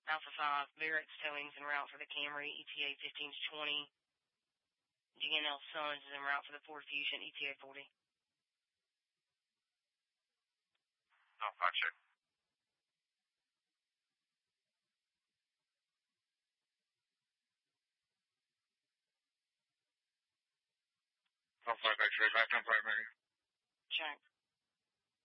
Alpha 5, Barrett's Towing's en route for the Camry, ETA 15 to 20. GNL Sons is en route for the Ford Fusion, ETA 40. Alpha check. Alpha X-ray, back on primary. Check.